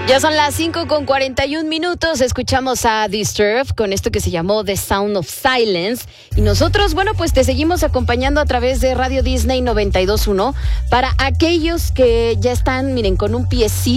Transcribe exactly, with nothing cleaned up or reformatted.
Ya son las cinco con cuarenta y un minutos, escuchamos a Disturbed con esto que se llamó The Sound of Silence y nosotros, bueno, pues te seguimos acompañando a través de Radio Disney noventa y dos punto uno para aquellos que ya están, miren, con un piecito